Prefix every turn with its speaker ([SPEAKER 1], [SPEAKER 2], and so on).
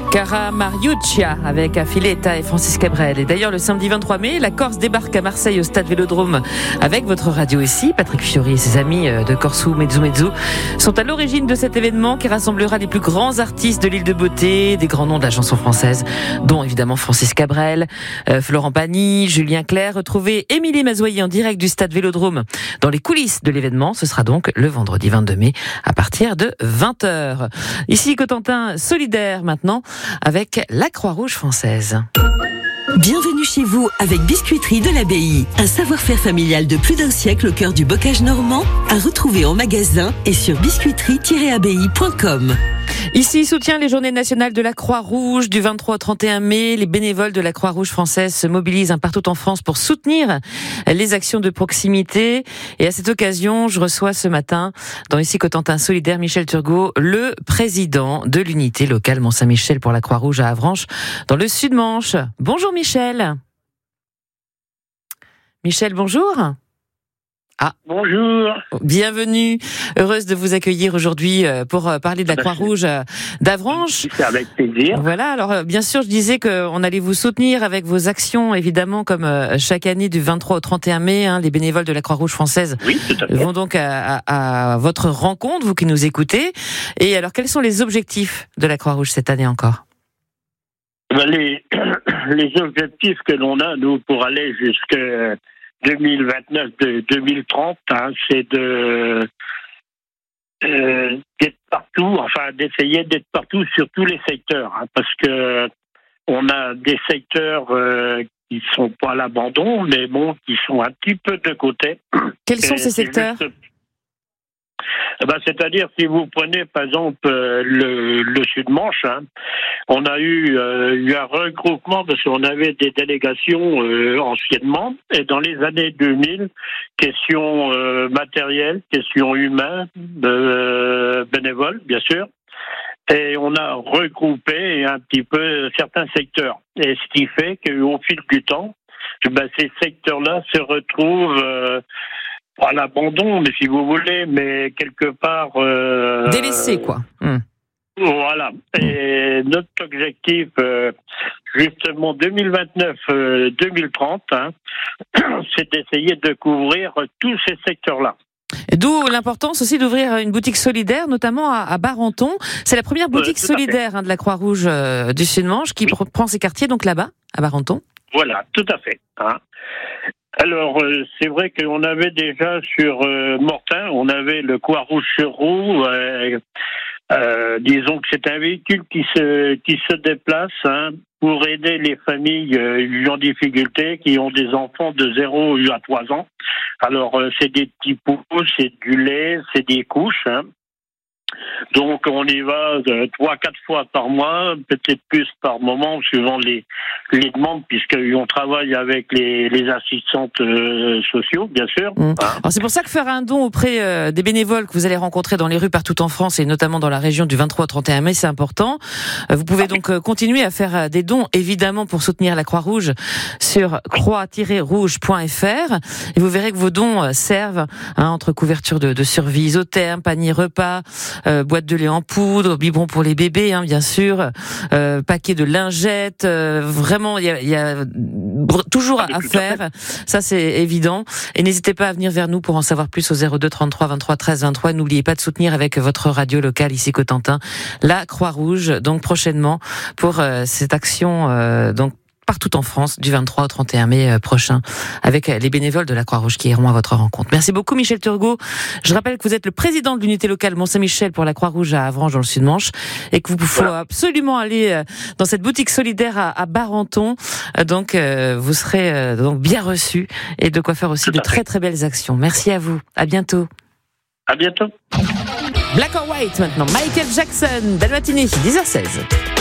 [SPEAKER 1] Cara Mariuccia avec Affiletta et Francis Cabrel. Et d'ailleurs, le samedi 23 mai, la Corse débarque à Marseille au stade Vélodrome avec votre radio ici. Patrick Fiori et ses amis de Corso Mezzo Mezzo sont à l'origine de cet événement qui rassemblera les plus grands artistes de l'île de Beauté, des grands noms de la chanson française, dont évidemment Francis Cabrel, Florent Pagny, Julien Clerc. Retrouvez Émilie Mazoyer en direct du stade Vélodrome dans les coulisses de l'événement. Ce sera donc le vendredi 22 mai à partir de 20h. Ici Cotentin solidaire maintenant avec la Croix-Rouge française.
[SPEAKER 2] Bienvenue chez vous avec Biscuiterie de l'Abbaye. Un savoir-faire familial de plus d'un siècle au cœur du bocage normand, à retrouver en magasin et sur biscuiterie-abbaye.com.
[SPEAKER 1] Ici, soutient les journées nationales de la Croix-Rouge du 23 au 31 mai. Les bénévoles de la Croix-Rouge française se mobilisent partout en France pour soutenir les actions de proximité. Et à cette occasion, je reçois ce matin, dans Ici Cotentin solidaire, Michel Turgot, le président de l'unité locale Mont-Saint-Michel pour la Croix-Rouge à Avranches, dans le Sud-Manche. Bonjour Michel. Michel, bonjour.
[SPEAKER 3] Ah. Bonjour.
[SPEAKER 1] Bienvenue. Heureuse de vous accueillir aujourd'hui pour parler de la Croix-Rouge d'Avranches.
[SPEAKER 3] C'est avec plaisir.
[SPEAKER 1] Voilà. Alors, bien sûr, je disais qu'on allait vous soutenir avec vos actions, évidemment, comme chaque année du 23 au 31 mai. Les bénévoles de la Croix-Rouge française vont donc à votre rencontre, vous qui nous écoutez. Et alors, quels sont les objectifs de la Croix-Rouge cette année encore ?
[SPEAKER 3] Les objectifs que l'on a, nous, pour aller jusqu'à 2029-2030, c'est d'être partout, d'essayer d'être partout sur tous les secteurs, parce que on a des secteurs qui sont pas à l'abandon, mais bon, qui sont un petit peu de côté.
[SPEAKER 1] Quels sont ces secteurs ?
[SPEAKER 3] C'est-à-dire, si vous prenez par exemple le Sud-Manche, on a eu un regroupement parce qu'on avait des délégations anciennement, et dans les années 2000, questions matérielles, questions humaines, bénévoles, bien sûr, et on a regroupé un petit peu certains secteurs. Et ce qui fait qu'au fil du temps, ces secteurs-là se retrouvent à l'abandon, mais si vous voulez, mais quelque part
[SPEAKER 1] délaissé, quoi.
[SPEAKER 3] Voilà. Et notre objectif, justement, 2029-2030, c'est d'essayer de couvrir tous ces secteurs-là.
[SPEAKER 1] D'où l'importance aussi d'ouvrir une boutique solidaire, notamment à Barenton. C'est la première boutique solidaire de la Croix-Rouge du Sud-Manche qui prend ses quartiers, donc là-bas, à Barenton.
[SPEAKER 3] Voilà, tout à fait. Alors, c'est vrai qu'on avait déjà sur Mortain, on avait le Croix-Rouge-sur-Roue. Disons que c'est un véhicule qui se déplace pour aider les familles en difficulté, qui ont des enfants de 0 à 3 ans. Alors, c'est des petits pots, c'est du lait, c'est des couches. Donc, on y va 3-4 fois par mois, peut-être plus par moment, suivant les demandes, puisqu'on travaille avec les assistantes sociaux, bien sûr.
[SPEAKER 1] Alors, c'est pour ça que faire un don auprès des bénévoles que vous allez rencontrer dans les rues partout en France et notamment dans la région du 23 au 31 mai, c'est important. Vous pouvez donc continuer à faire des dons, évidemment, pour soutenir la Croix-Rouge sur croix-rouge.fr. Et vous verrez que vos dons servent entre couverture de survie isotherme, panier repas, boîte de lait en poudre, biberon pour les bébés, bien sûr, paquet de lingettes. Vraiment, il y a toujours à faire. Ça, c'est évident. Et n'hésitez pas à venir vers nous pour en savoir plus au 02 33 23 13 23. N'oubliez pas de soutenir avec votre radio locale ici Cotentin la Croix-Rouge. Donc prochainement pour cette action donc partout en France du 23 au 31 mai prochain avec les bénévoles de la Croix-Rouge qui iront à votre rencontre. Merci beaucoup Michel Turgot. Je rappelle que vous êtes le président de l'unité locale Mont-Saint-Michel pour la Croix-Rouge à Avranches dans le Sud-Manche et que vous faut absolument aller dans cette boutique solidaire à Barenton. Donc vous serez donc bien reçus et de quoi faire aussi de très très belles actions. Merci à vous. À bientôt.
[SPEAKER 3] À bientôt.
[SPEAKER 1] Black or White maintenant. Michael Jackson, belle matinée, 10h16.